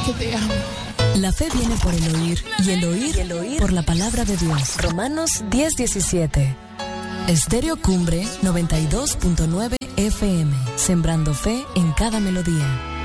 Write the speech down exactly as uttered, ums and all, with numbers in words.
que te amo. La fe viene por el oír, y el oír, y el oír por la palabra de Dios. Romanos diez diecisiete. Estéreo Cumbre noventa y dos punto nueve F M, sembrando fe en cada melodía.